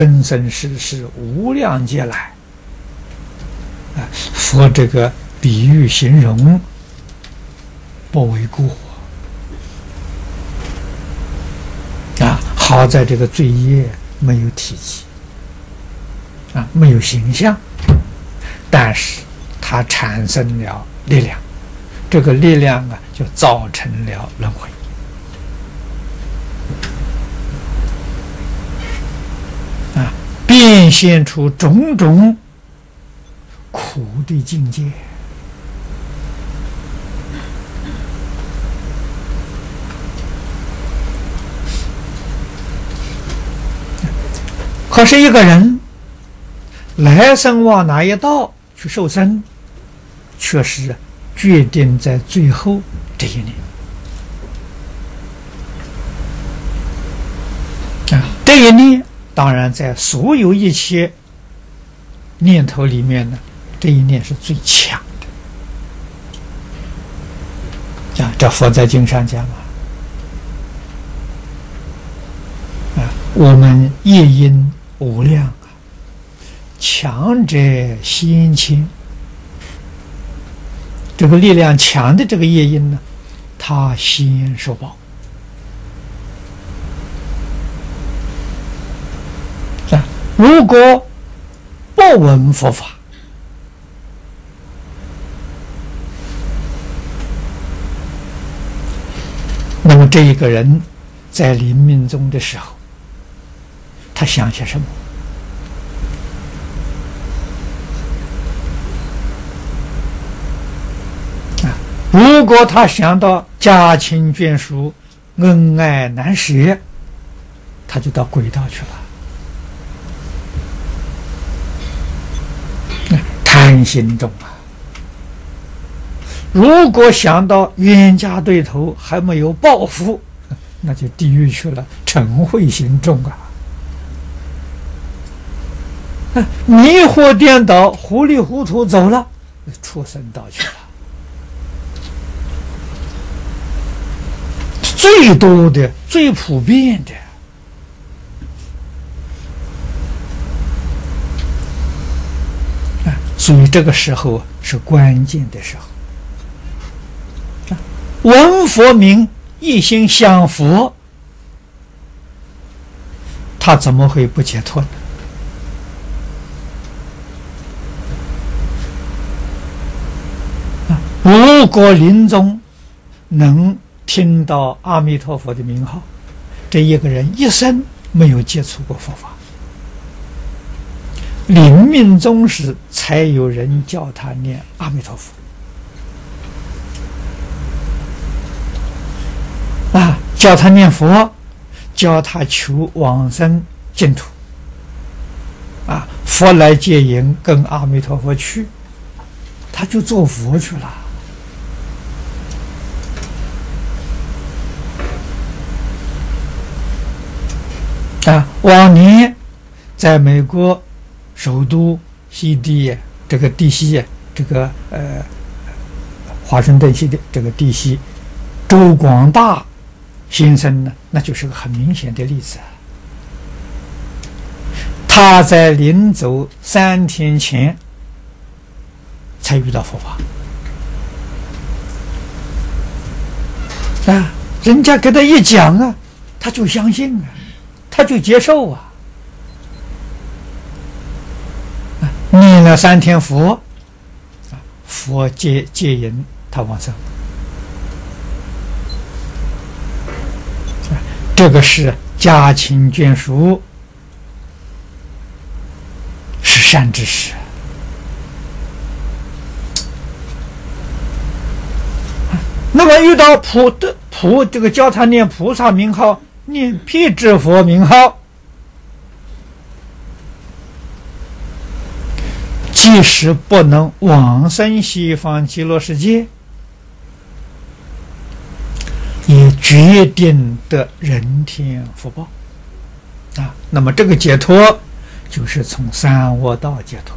生生世世无量劫来，佛这个比喻形容不为过好在这个罪业没有体积没有形象，但是它产生了力量，这个力量就造成了轮回。变现出种种苦的境界。可是一个人来生往哪一道去受生，却是决定在最后这一年。这一念当然在所有一切念头里面呢，这一念是最强的。这佛在经上讲我们业因无量强者先亲。这个力量强的这个业因呢，它先受报。如果不闻佛法，那么这一个人在临命终的时候，他想些什么？如果他想到家亲眷属恩爱难舍，他就到轨道去了。贪心重如果想到冤家对头还没有报复，那就地狱去了，嗔恚心重迷惑颠倒，糊里糊涂走了，畜生道去了。最多的、最普遍的。所以这个时候是关键的时候。闻佛名，一心向佛，他怎么会不解脱呢？如果临终能听到阿弥陀佛的名号，这一个人一生没有接触过佛法，临命终时才有人叫他念阿弥陀佛叫他念佛，叫他求往生净土佛来接引，跟阿弥陀佛去，他就做佛去了。往年在美国首都西地这个地西这个华盛顿西的这个地西，周广大先生呢，那就是个很明显的例子。他在临走3天前才遇到佛法人家给他一讲他就相信他就接受念了3天佛，佛接引他往生。这个是家亲眷属，是善知识。那么遇到这个教他念菩萨名号，念辟支佛名号，即使不能往生西方极乐世界，也决定得人天福报那么这个解脱就是从三恶道解脱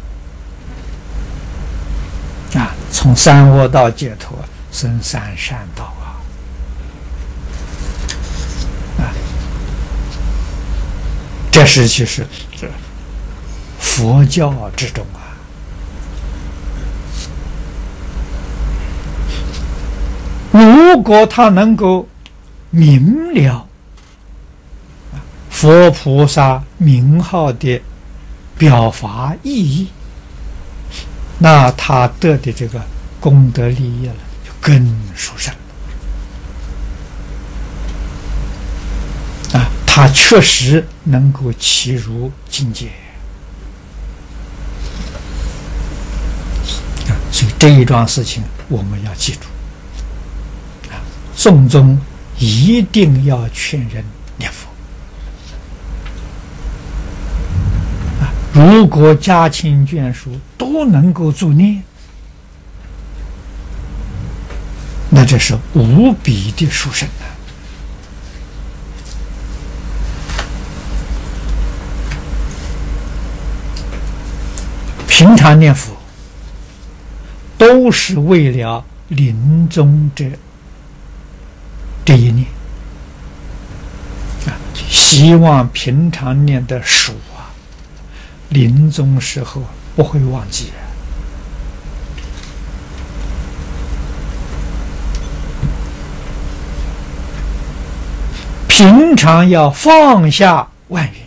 了从三恶道解脱生三善道这是其实这佛教之中啊，如果他能够明了佛菩萨名号的表法意义，那他得的这个功德利益了就更殊胜了啊！他确实能够契入境界啊！所以这一桩事情我们要记住啊！诵宗一定要劝人念佛。如果家亲眷属都能够助念，那这是无比的殊胜啊！平常念佛都是为了临终这一念啊，希望平常念的熟啊，临终时候不会忘记平常要放下万缘，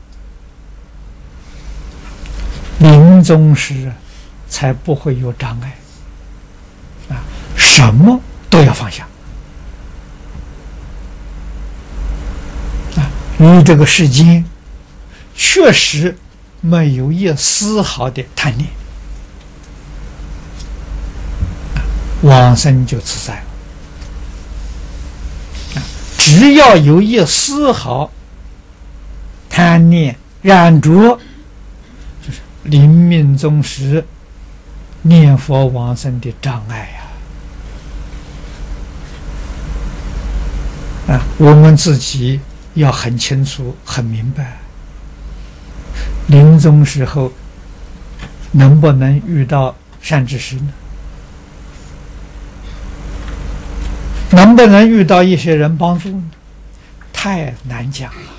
临终时才不会有障碍啊！什么都要放下啊！与这个世间确实没有一丝毫的贪念，往生就自在了。只要有一丝毫贪念染着，就是临命终时念佛往生的障碍啊！我们自己要很清楚、很明白，临终时候能不能遇到善知识呢？能不能遇到一些人帮助呢？太难讲了。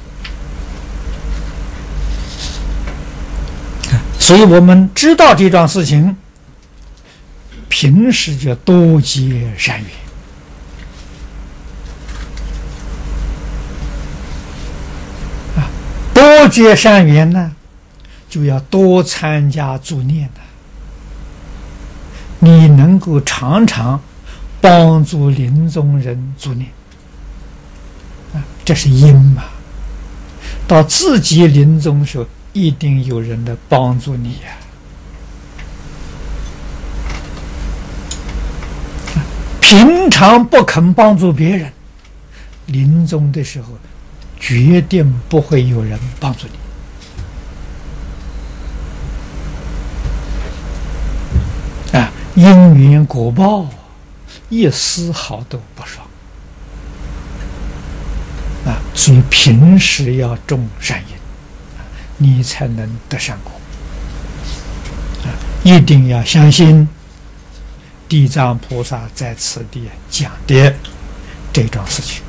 所以我们知道这桩事情，平时就多结善缘啊，多结善缘呢，就要多参加助念的。你能够常常帮助临终人助念啊，这是因嘛。到自己临终时候，一定有人来帮助你呀。平常不肯帮助别人，临终的时候决定不会有人帮助你啊！因缘果报一丝毫都不爽啊！所以平时要种善因，你才能得善果啊！一定要相信地藏菩萨在此地讲的这桩事情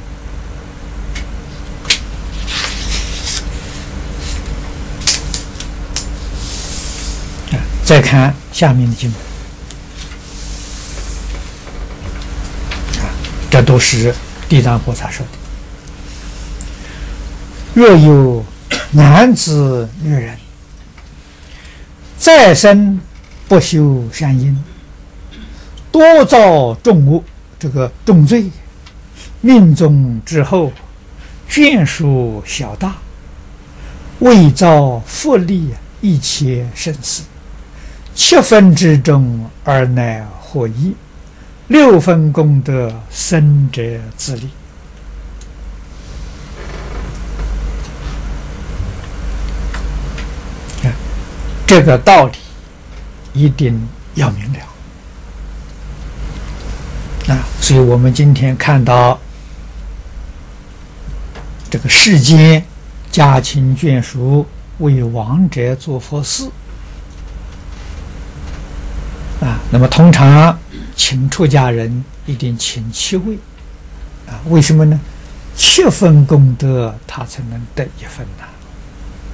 啊！再看下面的经文。这都是地藏菩萨说的。若有男子女人再生不修善因，多造重恶，这个重罪，命终之后眷属小大，为造复利一切生死，7分之中而乃获益，6分功德生者自利。这个道理一定要明了啊！所以我们今天看到这个世间家亲眷属为亡者做佛事啊，那么通常请出家人一定请7位啊，为什么呢？7分功德他才能得1分呐。